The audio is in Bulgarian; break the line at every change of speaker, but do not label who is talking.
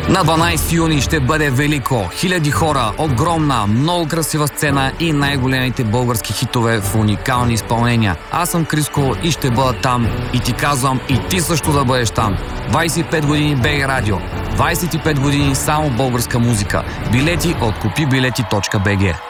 На 12 юни ще бъде велико. Хиляди хора, огромна, много красива сцена и най-големите български хитове в уникални изпълнения. Аз съм Криско и ще бъда там. И ти казвам, и ти също да бъдеш там. 25 години БГ Радио. 25 години само българска музика. Билети от kupibileti.bg.